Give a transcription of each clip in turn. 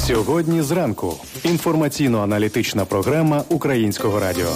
Сьогодні зранку. Інформаційно-аналітична програма Українського радіо.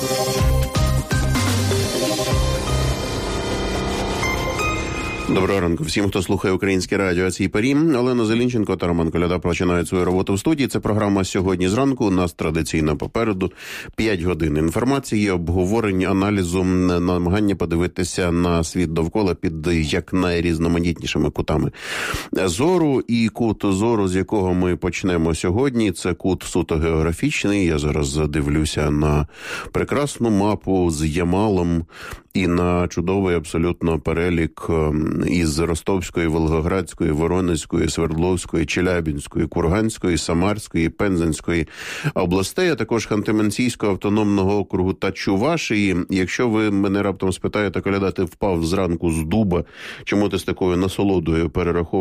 Доброго ранку всім, хто слухає Українське радіо о цій порі. Олена Зелінченко та Роман Коляда починають свою роботу в студії. Це програма «Сьогодні зранку». У нас традиційно попереду 5 годин інформації, обговорень, аналізу, намагання подивитися на світ довкола під якнайрізноманітнішими кутами зору. І кут зору, з якого ми почнемо сьогодні, це кут суто географічний. Я зараз дивлюся на прекрасну мапу з Ямалом і на чудовий абсолютно перелік із Ростовської, Волгоградської, Воронезької, Свердловської, Челябінської, Курганської, Самарської, Пензенської областей, а також Ханти-Мансійського автономного округу та Чувашії. Якщо ви мене раптом спитаєте, Коляда, ти впав зранку з дуба, чому ти з такою насолодою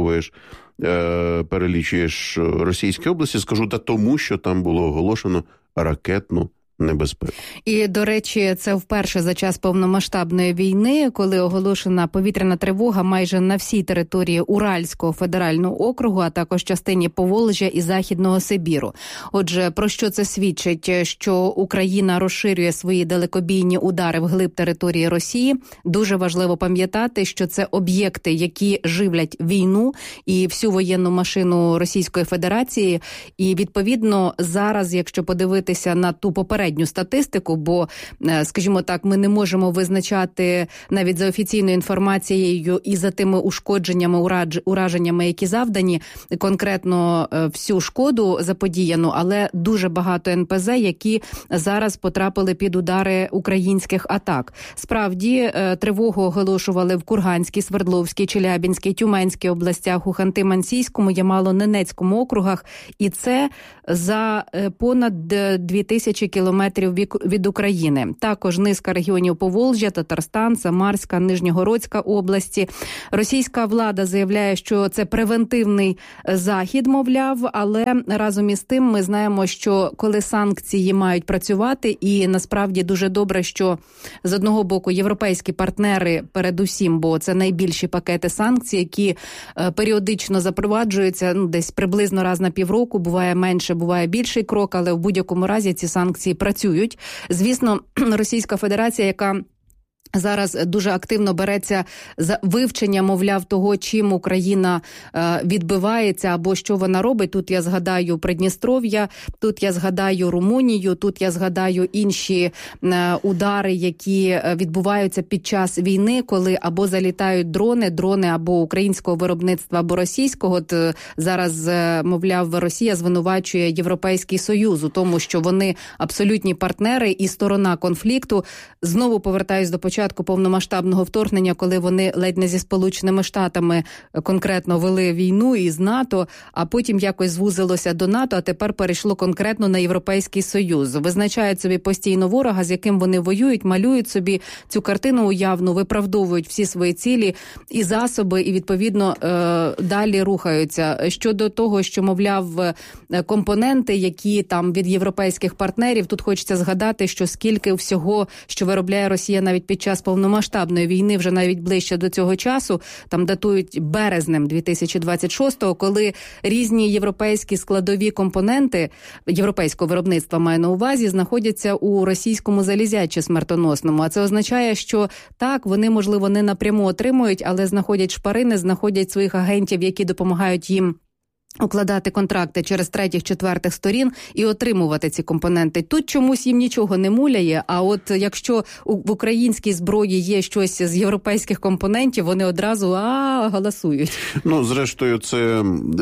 перелічуєш російські області, скажу, та тому, що там було оголошено ракетну небезпеку. І, до речі, це вперше за час повномасштабної війни, коли оголошена повітряна тривога майже на всій території Уральського федерального округу, а також частині Поволжя і Західного Сибіру. Отже, про що це свідчить? Що Україна розширює свої далекобійні удари вглиб території Росії. Дуже важливо пам'ятати, що це об'єкти, які живлять війну і всю воєнну машину Російської Федерації. І, відповідно, зараз, якщо подивитися на ту попередню статистику, бо, скажімо так, ми не можемо визначати навіть за офіційною інформацією і за тими ушкодженнями, ураженнями, які завдані, конкретно всю шкоду заподіяну, але дуже багато НПЗ, які зараз потрапили під удари українських атак. Справді, тривогу оголошували в Курганській, Свердловській, Челябінській, Тюменській областях, у Ханти-Мансійському, Ямало-Ненецькому округах, і це за понад 2000 кілометрів від України. Також низка регіонів Поволжя, Татарстан, Самарська, Нижньогородська області. Російська влада заявляє, що це превентивний захід, мовляв, але разом із тим ми знаємо, що коли санкції мають працювати, і насправді дуже добре, що з одного боку європейські партнери передусім, бо це найбільші пакети санкцій, які періодично запроваджуються десь приблизно раз на півроку, буває менше, буває більший крок, але в будь-якому разі ці санкції працюють. Звісно, Російська Федерація, яка зараз дуже активно береться за вивчення, мовляв, того, чим Україна відбивається або що вона робить. Тут я згадаю Придністров'я, тут я згадаю Румунію, тут я згадаю інші удари, які відбуваються під час війни, коли або залітають дрони або українського виробництва, або російського. От зараз, мовляв, Росія звинувачує Європейський Союз у тому, що вони абсолютні партнери і сторона конфлікту. Знову повертаюсь до початку повномасштабного вторгнення, коли вони ледь не зі Сполученими Штатами конкретно вели війну із НАТО, а потім якось звузилося до НАТО, а тепер перейшло конкретно на Європейський Союз. Визначають собі постійно ворога, з яким вони воюють, малюють собі цю картину уявну, виправдовують всі свої цілі і засоби, і, відповідно, далі рухаються. Щодо того, що, мовляв, компоненти, які там від європейських партнерів, тут хочеться згадати, що скільки всього, що виробляє Росія навіть під час повномасштабної війни, вже навіть ближче до цього часу, там датують березнем 2026-го, коли різні європейські складові компоненти європейського виробництва, маю на увазі, знаходяться у російському залізячі смертоносному. А це означає, що так, вони, можливо, не напряму отримують, але знаходять шпарини, знаходять своїх агентів, які допомагають їм укладати контракти через третіх-четвертих сторін і отримувати ці компоненти. Тут чомусь їм нічого не муляє, а от якщо в українській зброї є щось з європейських компонентів, вони одразу голосують. Зрештою, це,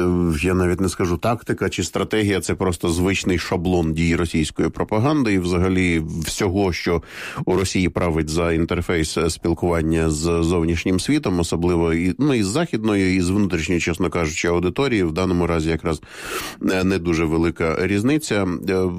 я навіть не скажу тактика чи стратегія, це просто звичний шаблон дій російської пропаганди і взагалі всього, що у Росії править за інтерфейс спілкування з зовнішнім світом, особливо і з західної, і з внутрішньої, чесно кажучи, аудиторії. В даному разі якраз не дуже велика різниця.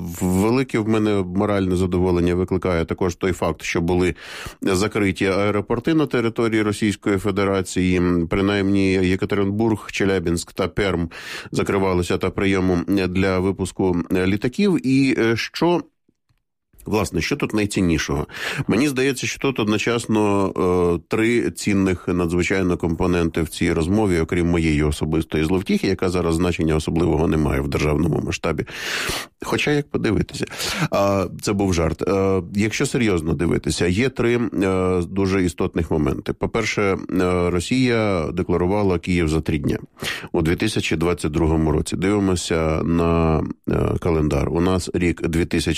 Велике в мене моральне задоволення викликає також той факт, що були закриті аеропорти на території Російської Федерації. Принаймні Єкатеринбург, Челябінськ та Перм закривалися та прийому для випуску літаків. І що Власне, що тут найціннішого? Мені здається, що тут одночасно три цінних надзвичайно компоненти в цій розмові, окрім моєї особистої зловтіхи, яка зараз значення особливого не має в державному масштабі. Хоча, як подивитися, це був жарт. Якщо серйозно дивитися, є три дуже істотних моменти. По-перше, Росія декларувала Київ за 3 дня у 2022 році. Дивимося на календар. У нас рік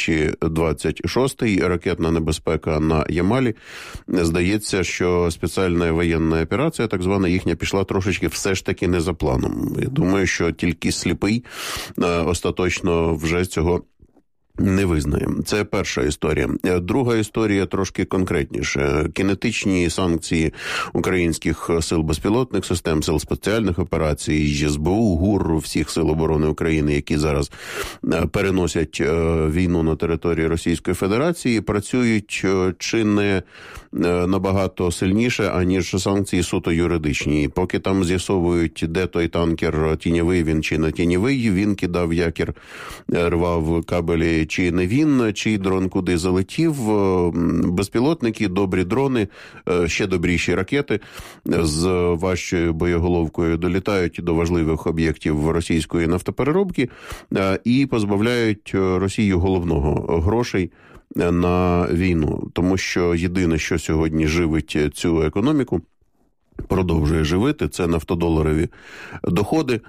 2026, ракетна небезпека на Ямалі. Здається, що спеціальна воєнна операція, так звана їхня, пішла трошечки все ж таки не за планом. Я думаю, що тільки сліпий остаточно вже цього не визнає. Це перша історія. Друга історія трошки конкретніше. Кінетичні санкції українських сил безпілотних систем, сил спеціальних операцій, СБУ, ГУР, всіх сил оборони України, які зараз переносять війну на території Російської Федерації, працюють чи не набагато сильніше, аніж санкції суто юридичні. Поки там з'ясовують, де той танкер, тіньовий він чи не тіньовий, він кидав якір, рвав кабелі, чи не він, чий дрон куди залетів. Безпілотники, добрі дрони, ще добріші ракети з важчою боєголовкою долітають до важливих об'єктів російської нафтопереробки і позбавляють Росію головного – грошей на війну. Тому що єдине, що сьогодні живить цю економіку, продовжує живити, це нафтодоларові доходи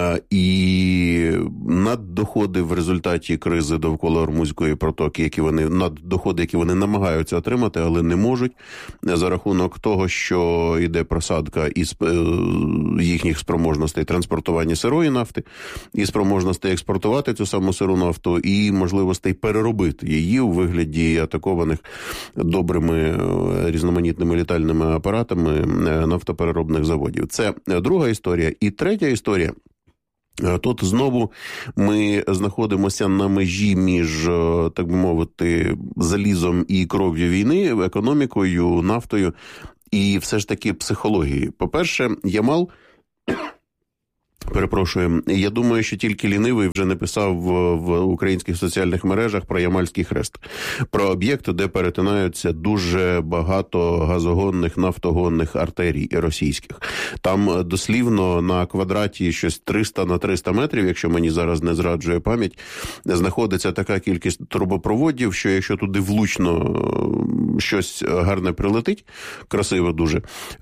і наддоходи в результаті кризи довкола Ормузької протоки, наддоходи, які вони намагаються отримати, але не можуть за рахунок того, що йде просадка із їхніх спроможностей транспортування сирої нафти, і спроможностей експортувати цю саму сиру нафту, і можливостей переробити її у вигляді атакованих добрими різноманітними літальними апаратами нафтопереробних заводів. Це друга історія. І третя історія. Тут знову ми знаходимося на межі між, так би мовити, залізом і кров'ю війни, економікою, нафтою і все ж таки психологією. По-перше, Ямал... Перепрошую, я думаю, що тільки лінивий вже написав в українських соціальних мережах про Ямальський хрест. Про об'єкт, де перетинаються дуже багато газогонних, нафтогонних артерій російських. Там дослівно на квадраті щось 300 на 300 метрів, якщо мені зараз не зраджує пам'ять, знаходиться така кількість трубопроводів, що якщо туди влучно щось гарне прилетить, красиво дуже,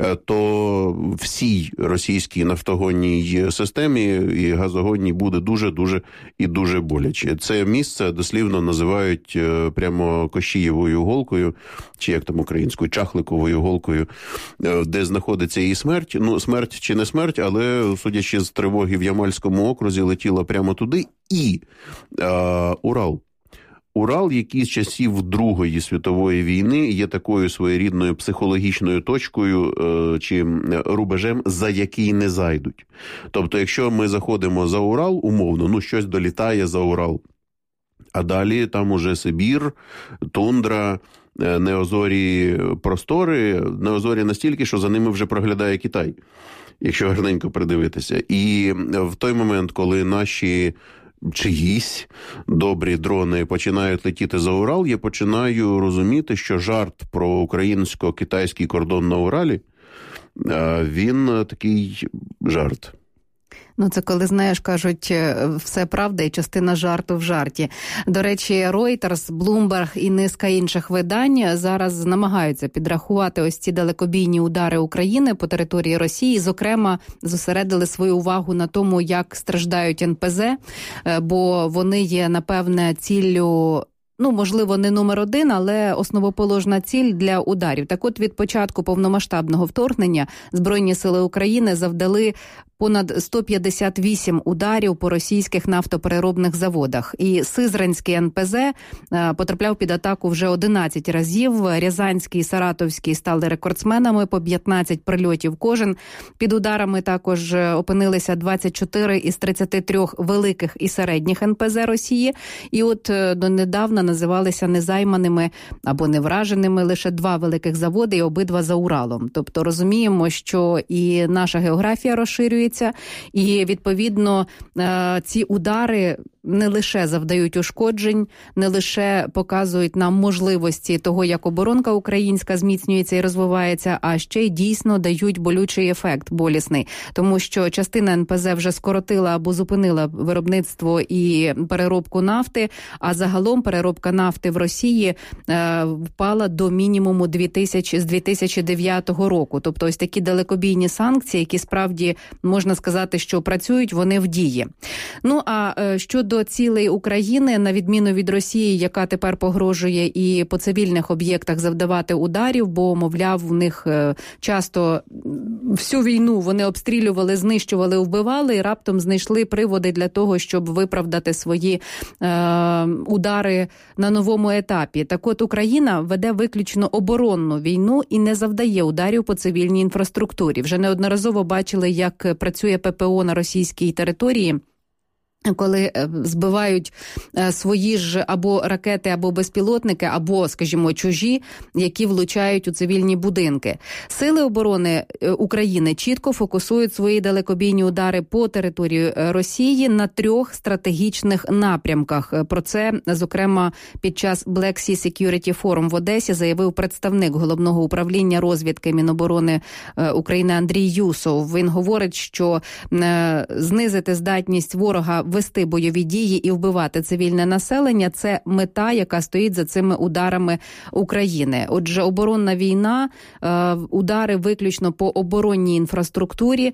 то всій російській нафтогонній системі і газогонній буде дуже-дуже і дуже боляче. Це місце дослівно називають прямо Кощієвою голкою, чи як там українською, чахликовою голкою, де знаходиться її смерть. Ну, смерть чи не смерть, але, судячи з тривоги в Ямальському окрузі, летіла прямо туди. І Урал, який з часів Другої світової війни є такою своєрідною психологічною точкою чи рубежем, за який не зайдуть. Тобто, якщо ми заходимо за Урал, умовно, щось долітає за Урал, а далі там уже Сибір, тундра, неозорі простори, неозорі настільки, що за ними вже проглядає Китай, якщо гарненько придивитися. І в той момент, коли наші чиїсь добрі дрони починають летіти за Урал, я починаю розуміти, що жарт про українсько-китайський кордон на Уралі, він такий жарт. Це коли, знаєш, кажуть, все правда і частина жарту в жарті. До речі, Reuters, Bloomberg і низка інших видань зараз намагаються підрахувати ось ці далекобійні удари України по території Росії. Зокрема, зосередили свою увагу на тому, як страждають НПЗ, бо вони є, напевне, ціллю, можливо, не номер один, але основоположна ціль для ударів. Так от, від початку повномасштабного вторгнення Збройні сили України завдали понад 158 ударів по російських нафтопереробних заводах. І Сизранський НПЗ потрапляв під атаку вже 11 разів. Рязанський і Саратовський стали рекордсменами по 15 прильотів кожен. Під ударами також опинилися 24 із 33 великих і середніх НПЗ Росії. І от донедавна називалися незайманими або невраженими лише 2 великих заводи, і обидва за Уралом. Тобто розуміємо, що і наша географія розширюється, і, відповідно, ці удари не лише завдають ушкоджень, не лише показують нам можливості того, як оборонка українська зміцнюється і розвивається, а ще й дійсно дають болючий ефект, болісний. Тому що частина НПЗ вже скоротила або зупинила виробництво і переробку нафти, а загалом переробка нафти в Росії впала до мінімуму з 2009 року. Тобто ось такі далекобійні санкції, які справді, можна сказати, що працюють, вони в дії. Ну, а щодо цілей України, на відміну від Росії, яка тепер погрожує і по цивільних об'єктах завдавати ударів, бо, мовляв, у них часто всю війну вони обстрілювали, знищували, вбивали і раптом знайшли приводи для того, щоб виправдати свої удари на новому етапі. Так от, Україна веде виключно оборонну війну і не завдає ударів по цивільній інфраструктурі. Вже неодноразово бачили, як працює ППО на російській території, коли збивають свої ж або ракети, або безпілотники, або, скажімо, чужі, які влучають у цивільні будинки. Сили оборони України чітко фокусують свої далекобійні удари по території Росії на 3 стратегічних напрямках. Про це, зокрема, під час Black Sea Security Forum в Одесі заявив представник Головного управління розвідки Міноборони України Андрій Юсов. Він говорить, що знизити здатність ворога вести бойові дії і вбивати цивільне населення – це мета, яка стоїть за цими ударами України. Отже, оборонна війна, удари виключно по оборонній інфраструктурі.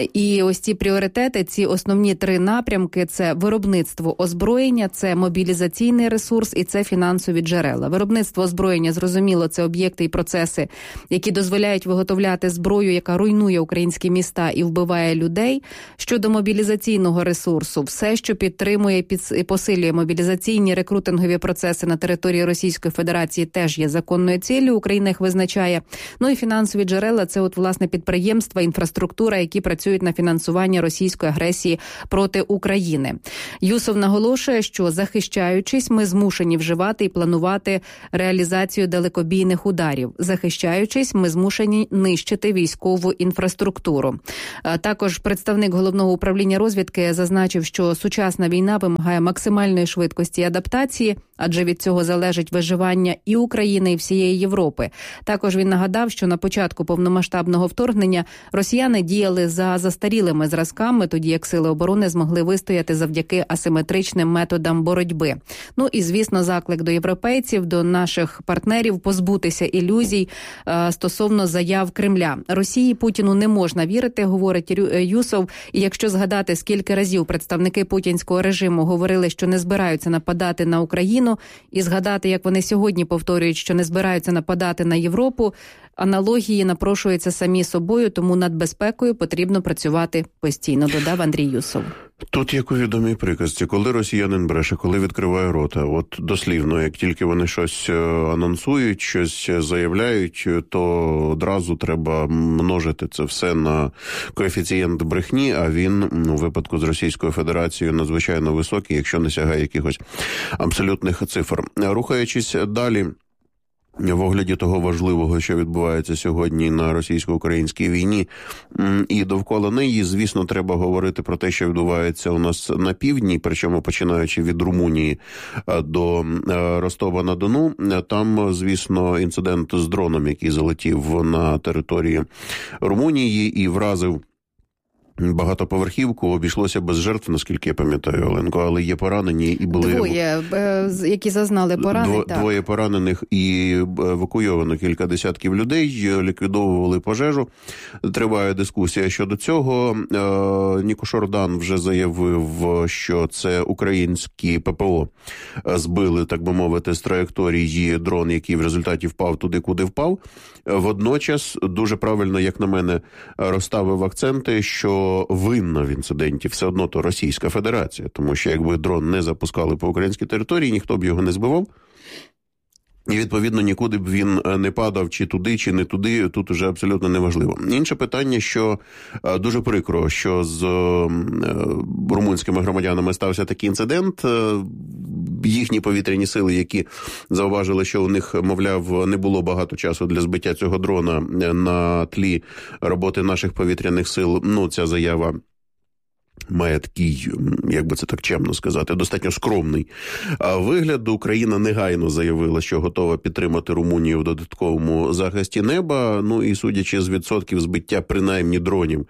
І ось ці пріоритети, ці основні 3 напрямки – це виробництво озброєння, це мобілізаційний ресурс і це фінансові джерела. Виробництво озброєння, зрозуміло, це об'єкти і процеси, які дозволяють виготовляти зброю, яка руйнує українські міста і вбиває людей. Щодо мобілізаційного ресурсу, все, що підтримує і посилює мобілізаційні рекрутингові процеси на території Російської Федерації, теж є законною ціллю, Україна їх визначає. Ну і фінансові джерела – це от, власне, підприємства, інфраструктура, які працюють на фінансування російської агресії проти України. Юсов наголошує, що, захищаючись, ми змушені вживати і планувати реалізацію далекобійних ударів. Захищаючись, ми змушені нищити військову інфраструктуру. Також представник Головного управління розвідки зазначив, що сучасна війна вимагає максимальної швидкості і адаптації, адже від цього залежить виживання і України, і всієї Європи. Також він нагадав, що на початку повномасштабного вторгнення росіяни діяли за застарілими зразками, тоді як сили оборони змогли вистояти завдяки асиметричним методам боротьби. Ну і, звісно, заклик до європейців, до наших партнерів позбутися ілюзій стосовно заяв Кремля. Росії Путіну не можна вірити, говорить Юсов, і якщо згадати, скільки разів представники путінського режиму говорили, що не збираються нападати на Україну, і згадати, як вони сьогодні повторюють, що не збираються нападати на Європу, аналогії напрошуються самі собою, тому над безпекою потрібно працювати постійно, додав Андрій Юсов. Тут як у відомій приказці, коли росіянин бреше, коли відкриває рота, от дослівно, як тільки вони щось анонсують, щось заявляють, то одразу треба множити це все на коефіцієнт брехні, а він у випадку з Російською Федерацією надзвичайно високий, якщо не сягає якихось абсолютних цифр. Рухаючись далі, в огляді того важливого, що відбувається сьогодні на російсько-українській війні і довкола неї, звісно, треба говорити про те, що відбувається у нас на півдні, причому починаючи від Румунії до Ростова-на-Дону. Там, звісно, інцидент з дроном, який залетів на території Румунії і вразив багатоповерхівку, обійшлося без жертв, наскільки я пам'ятаю, Оленко, але є поранені і були... Двоє, які зазнали поранень, так. Двоє поранених і евакуйовано кілька десятків людей, ліквідовували пожежу. Триває дискусія щодо цього. Ніко Шордан вже заявив, що це українські ППО збили, так би мовити, з траєкторії дрон, який в результаті впав туди, куди впав. Водночас, дуже правильно, як на мене, розставив акценти, що винна в інциденті все одно то Російська Федерація, тому що якби дрон не запускали по українській території, ніхто б його не збивав. І, відповідно, нікуди б він не падав, чи туди, чи не туди, тут уже абсолютно неважливо. Інше питання, що дуже прикро, що з румунськими громадянами стався такий інцидент. Їхні повітряні сили, які зауважили, що у них, мовляв, не було багато часу для збиття цього дрона на тлі роботи наших повітряних сил, ця заява має такий, як би це так чемно сказати, достатньо скромний вигляд. Україна негайно заявила, що готова підтримати Румунію в додатковому захисті неба. Ну і судячи з відсотків збиття принаймні дронів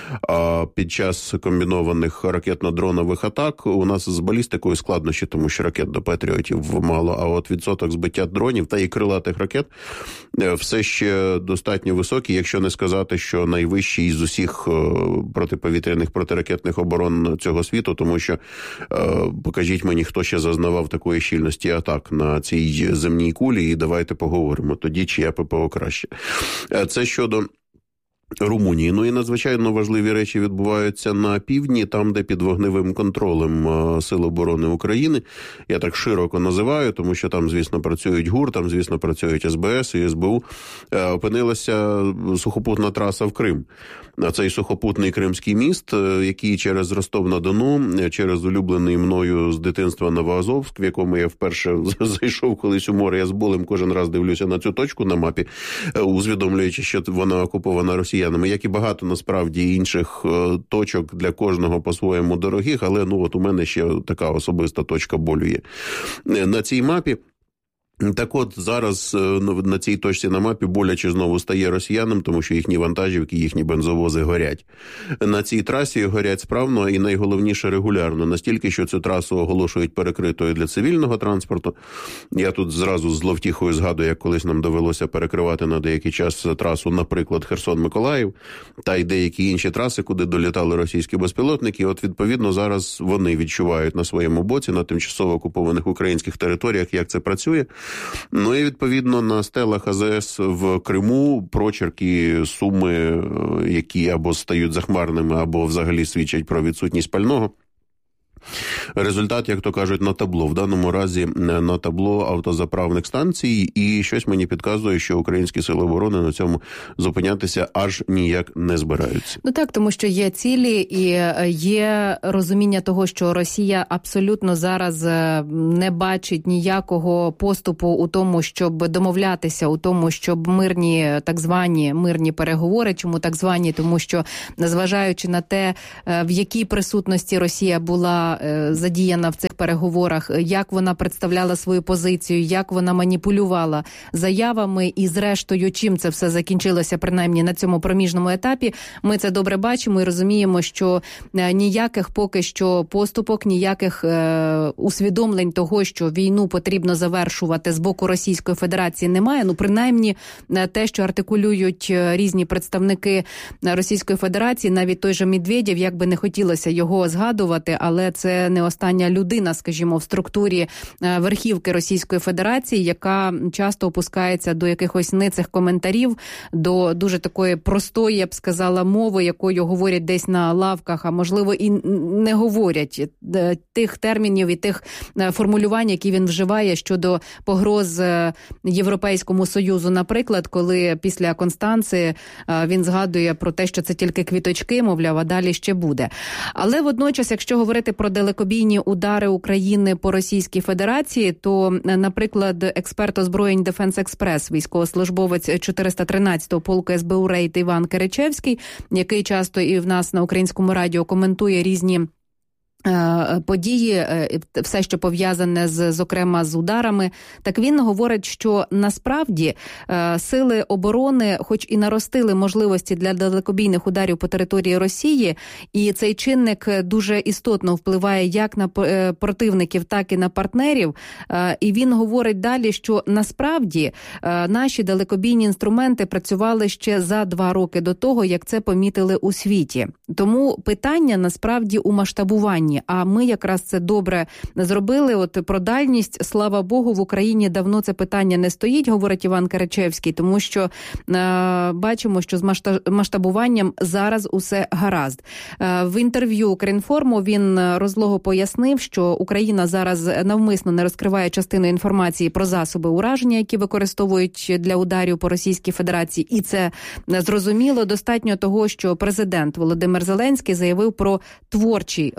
під час комбінованих ракетно-дронових атак, у нас з балістикою складнощі, тому що ракет до Петріотів мало. А от відсоток збиття дронів та і крилатих ракет все ще достатньо високий, якщо не сказати, що найвищий з усіх протиповітряних, протиракетних оборон цього світу, тому що покажіть мені, хто ще зазнавав такої щільності атак на цій земній кулі, і давайте поговоримо тоді, чия ППО краще. Це щодо Румунії. Ну і надзвичайно важливі речі відбуваються на півдні, там, де під вогневим контролем Сил оборони України. Я так широко називаю, тому що там, звісно, працюють ГУР, там, звісно, працюють СБС і СБУ. Опинилася сухопутна траса в Крим. Цей сухопутний Кримський міст, який через Ростов-на-Дону, через улюблений мною з дитинства Новоазовськ, в якому я вперше зайшов колись у море, я з болем кожен раз дивлюся на цю точку на мапі, усвідомлюючи, що вона окупована росіянами, як і багато, насправді, інших точок для кожного по-своєму дорогих, але ну от у мене ще така особиста точка болю є. На цій мапі так от, зараз на цій точці на мапі боляче знову стає росіянам, тому що їхні вантажівки, їхні бензовози горять. На цій трасі горять справно і найголовніше регулярно, настільки, що цю трасу оголошують перекритою для цивільного транспорту. Я тут зразу з зловтіхою згадую, як колись нам довелося перекривати на деякий час трасу, наприклад, Херсон-Миколаїв, та й деякі інші траси, куди долітали російські безпілотники. От, відповідно, зараз вони відчувають на своєму боці, на тимчасово окупованих українських територіях, як це працює. Ну і, відповідно, на стелах АЗС в Криму прочерки, суми, які або стають захмарними, або взагалі свідчать про відсутність пального. Результат, як то кажуть, на табло. В даному разі на табло автозаправних станцій, і щось мені підказує, що українські сили оборони на цьому зупинятися аж ніяк не збираються. Ну так, тому що є цілі і є розуміння того, що Росія абсолютно зараз не бачить ніякого поступу у тому, щоб домовлятися, у тому, щоб мирні, так звані мирні переговори, чому так звані, тому що, незважаючи на те, в якій присутності Росія була задіяна в цих переговорах, як вона представляла свою позицію, як вона маніпулювала заявами і зрештою, чим це все закінчилося, принаймні на цьому проміжному етапі, ми це добре бачимо і розуміємо, що ніяких поки що поступок, ніяких усвідомлень того, що війну потрібно завершувати з боку Російської Федерації немає. Ну, принаймні, те, що артикулюють різні представники Російської Федерації, навіть той же Медведєв, як би не хотілося його згадувати, але це не остання людина, скажімо, в структурі верхівки Російської Федерації, яка часто опускається до якихось ницих коментарів, до дуже такої простої, я б сказала, мови, якою говорять десь на лавках, а можливо і не говорять тих термінів і тих формулювань, які він вживає щодо погроз Європейському Союзу. Наприклад, коли після Констанції він згадує про те, що це тільки квіточки, мовляв, а далі ще буде. Але водночас, якщо говорити про далекобійні удари України по Російській Федерації, то, наприклад, експерт озброєнь Defense Express, військовослужбовець 413-го полку СБУ «Рейд» Іван Киричевський, який часто і в нас на Українському радіо коментує різні події, все, що пов'язане зокрема з ударами, так він говорить, що насправді сили оборони хоч і наростили можливості для далекобійних ударів по території Росії, і цей чинник дуже істотно впливає як на противників, так і на партнерів, і він говорить далі, що насправді наші далекобійні інструменти працювали ще за 2 роки до того, як це помітили у світі. Тому питання насправді у масштабуванні. А ми якраз це добре зробили. От про дальність, слава Богу, в Україні давно це питання не стоїть, говорить Іван Киричевський, тому що бачимо, що з масштабуванням зараз усе гаразд. В інтерв'ю Укрінформу він розлого пояснив, що Україна зараз навмисно не розкриває частину інформації про засоби ураження, які використовують для ударів по Російській Федерації. І це зрозуміло. Достатньо того, що президент Володимир Зеленський заявив про творчий розвиток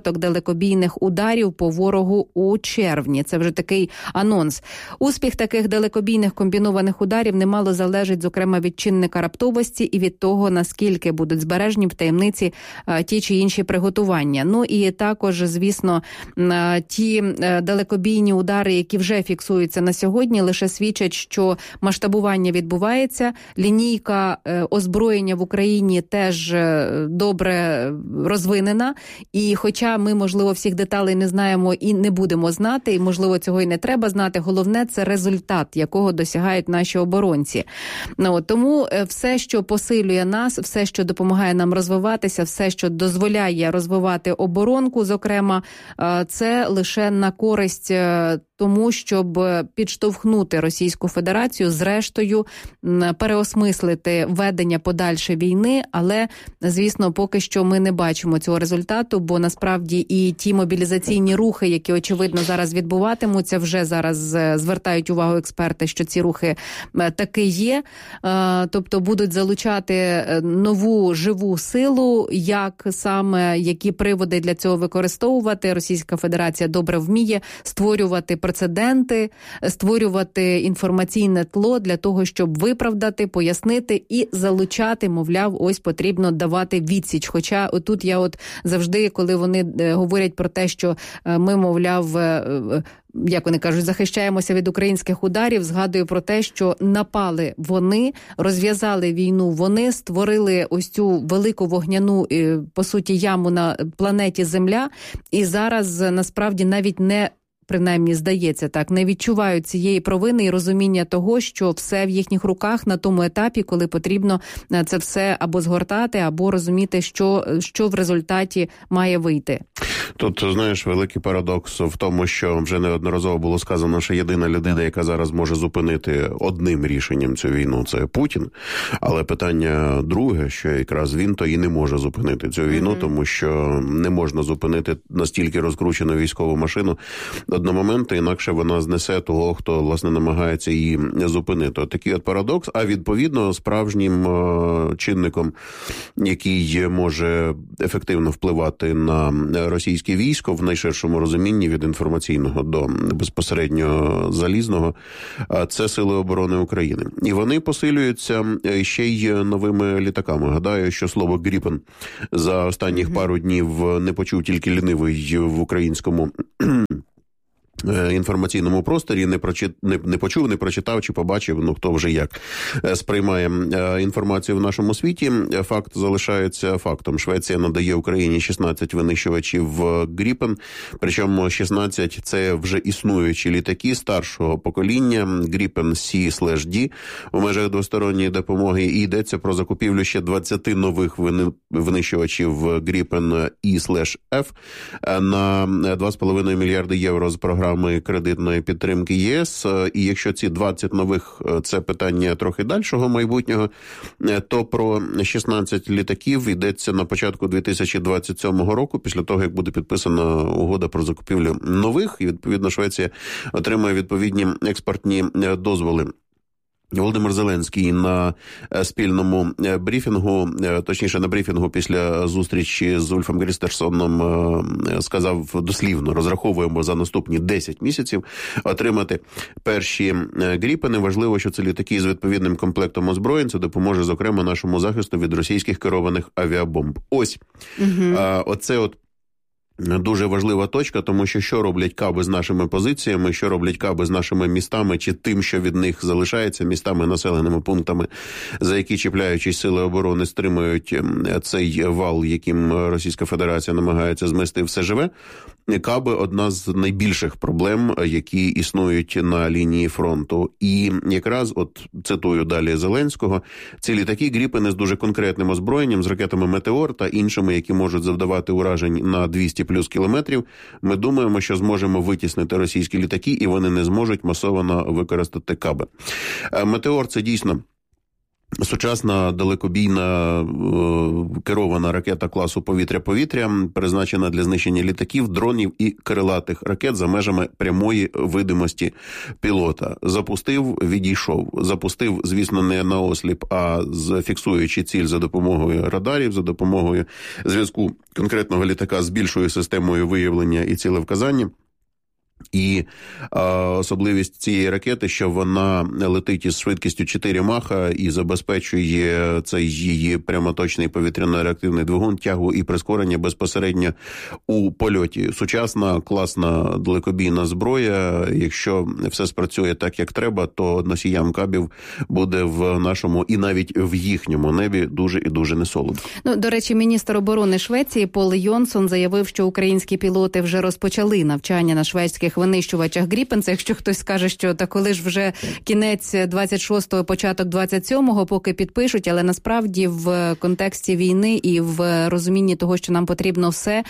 розвиток далекобійних ударів по ворогу у червні. Це вже такий анонс. Успіх таких далекобійних комбінованих ударів немало залежить, зокрема, від чинника раптовості і від того, наскільки будуть збережені в таємниці ті чи інші приготування. Ну і також, звісно, ті далекобійні удари, які вже фіксуються на сьогодні, лише свідчать, що масштабування відбувається. Лінійка озброєння в Україні теж добре розвинена. І хоча ми, можливо, всіх деталей не знаємо і не будемо знати, і, можливо, цього і не треба знати, головне – це результат, якого досягають наші оборонці. Тому все, що посилює нас, все, що допомагає нам розвиватися, все, що дозволяє розвивати оборонку, зокрема, це лише на користь тому, щоб підштовхнути Російську Федерацію, зрештою, переосмислити ведення подальше війни, але, звісно, поки що ми не бачимо цього результату, бо насправді і ті мобілізаційні рухи, які, очевидно, зараз відбуватимуться, вже зараз звертають увагу експерти, що ці рухи таки є, тобто будуть залучати нову живу силу, як саме, які приводи для цього використовувати. Російська Федерація добре вміє створювати прецеденти, створювати інформаційне тло для того, щоб виправдати, пояснити і залучати, мовляв, ось потрібно давати відсіч. Хоча отут я завжди, коли вони говорять про те, що ми, мовляв, як вони кажуть, захищаємося від українських ударів, згадую про те, що напали вони, розв'язали війну вони, створили ось цю велику вогняну, по суті, яму на планеті Земля, і зараз, насправді, навіть не, принаймні, здається так, не відчувають цієї провини і розуміння того, що все в їхніх руках на тому етапі, коли потрібно це все або згортати, або розуміти, що в результаті має вийти. Тут, знаєш, великий парадокс в тому, що вже неодноразово було сказано, що єдина людина, яка зараз може зупинити одним рішенням цю війну, це Путін. Але питання друге, що якраз він то і не може зупинити цю війну, тому що не можна зупинити настільки розкручену військову машину одномоментно, інакше вона знесе того, хто, власне, намагається її зупинити. От такий от парадокс. А відповідно, справжнім чинником, який може ефективно впливати на російське військо в найширшому розумінні від інформаційного до безпосередньо залізного, це Сили оборони України. І вони посилюються ще й новими літаками. Гадаю, що слово «Гріпен» за останніх пару днів не почув тільки лінивий в українському інформаційному просторі, не почув, не прочитав чи побачив, хто вже як сприймає інформацію в нашому світі. Факт залишається фактом. Швеція надає Україні 16 винищувачів «Гріпен», причому 16 – це вже існуючі літаки старшого покоління «Гріпен C/D» у межах двосторонньої допомоги, і йдеться про закупівлю ще 20 нових винищувачів «Гріпен E/F» на 2,5 мільярди євро з програми кредитної підтримки ЄС. І якщо ці 20 нових – це питання трохи дальшого майбутнього, то про 16 літаків йдеться на початку 2027 року, після того, як буде підписана угода про закупівлю нових, і, відповідно, Швеція отримає відповідні експортні дозволи. Володимир Зеленський на спільному брифінгу, точніше на брифінгу після зустрічі з Ульфом Крістерсоном сказав дослівно: розраховуємо за наступні 10 місяців отримати перші «Гріпени». Важливо, що це літаки з відповідним комплектом озброєнь. Це допоможе, зокрема, нашому захисту від російських керованих авіабомб. Ось. Оце от дуже важлива точка, тому що роблять каби з нашими позиціями, що роблять каби з нашими містами, чи тим, що від них залишається, містами, населеними пунктами, за які, чіпляючись, Сили оборони стримують цей вал, яким Російська Федерація намагається змести все живе. Каби – одна з найбільших проблем, які існують на лінії фронту. І якраз, цитую далі Зеленського, ці літаки «Гріпени» з дуже конкретним озброєнням, з ракетами «Метеор» та іншими, які можуть завдавати уражень на 200 плюс кілометрів, ми думаємо, що зможемо витіснити російські літаки, і вони не зможуть масово використати каби. «Метеор» – це дійсно Сучасна далекобійна керована ракета класу повітря-повітря, призначена для знищення літаків, дронів і крилатих ракет за межами прямої видимості пілота. Запустив, відійшов. Запустив, звісно, не наосліп, а фіксуючи ціль за допомогою радарів, за допомогою зв'язку конкретного літака з більшою системою виявлення і цілевказання. І особливість цієї ракети, що вона летить із швидкістю 4 маха і забезпечує цей її прямоточний повітряно-реактивний двигун, тягу і прискорення безпосередньо у польоті. Сучасна, класна далекобійна зброя. Якщо все спрацює так, як треба, то носіям кабів буде в нашому і навіть в їхньому небі дуже і дуже несолодко. До речі, міністр оборони Швеції Пол Йонсон заявив, що українські пілоти вже розпочали навчання на шведських винищувачах Гріпен. Це якщо хтось скаже, що та коли ж вже кінець 26-го, початок 27-го, поки підпишуть, але насправді в контексті війни і в розумінні того, що нам потрібно все,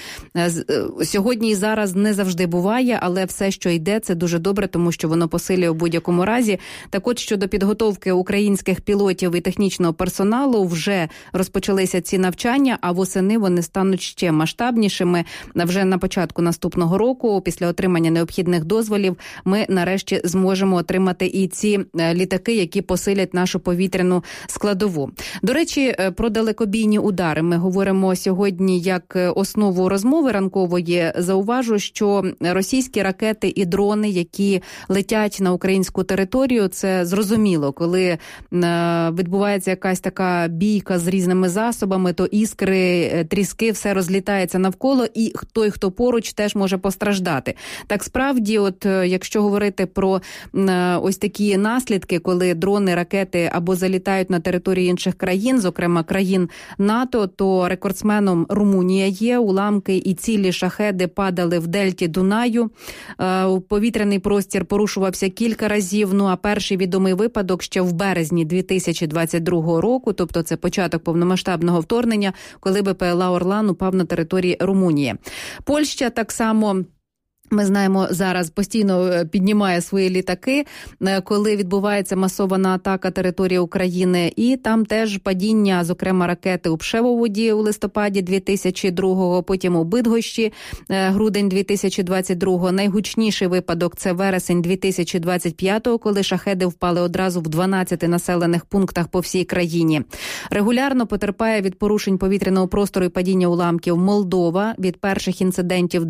сьогодні і зараз не завжди буває, але все, що йде, це дуже добре, тому що воно посилює у будь-якому разі. Так от, щодо підготовки українських пілотів і технічного персоналу, вже розпочалися ці навчання, а восени вони стануть ще масштабнішими. Вже на початку наступного року, після отримання необхідних дозволів, ми нарешті зможемо отримати і ці літаки, які посилять нашу повітряну складову. До речі, про далекобійні удари ми говоримо сьогодні як основу розмови ранкової. Зауважу, що російські ракети і дрони, які летять на українську територію, це зрозуміло, коли відбувається якась така бійка з різними засобами, то іскри, тріски, все розлітається навколо, і той, хто поруч, теж може постраждати. Так справді, от якщо говорити про ось такі наслідки, коли дрони, ракети або залітають на території інших країн, зокрема країн НАТО, то рекордсменом Румунія є. Уламки і цілі шахеди падали в дельті Дунаю. Повітряний простір порушувався кілька разів. А перший відомий випадок ще в березні 2022 року, тобто це початок повномасштабного вторгнення, коли БПЛА «Орлан» упав на території Румунії. Польща так само, ми знаємо, зараз постійно піднімає свої літаки, коли відбувається масована атака території України. І там теж падіння, зокрема, ракети у Пшевоводі у листопаді 2002-го, потім у Бидгощі, грудень 2022-го. Найгучніший випадок – це вересень 2025-го, коли шахеди впали одразу в 12 населених пунктах по всій країні. Регулярно потерпає від порушень повітряного простору і падіння уламків Молдова. Від перших інцидентів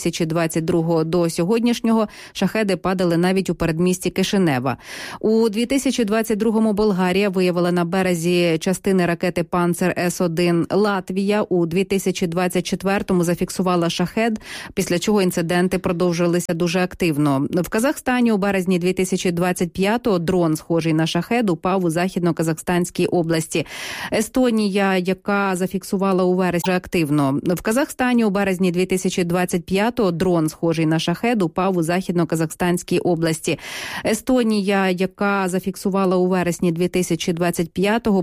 2022 до сьогоднішнього шахеди падали навіть у передмісті Кишинева. У 2022-му Болгарія виявила на березі частини ракети «Панцер С-1». Латвія у 2024-му зафіксувала шахед, після чого інциденти продовжилися дуже активно. В Казахстані у березні 2025-го дрон, схожий на шахед, упав у Західно-Казахстанській області. Естонія, яка зафіксувала у вересні активно. В Казахстані у березні 2025-го дрон, схожий на шахед, упав у Західно-Казахстанській області. Естонія, яка зафіксувала у вересні 2025-го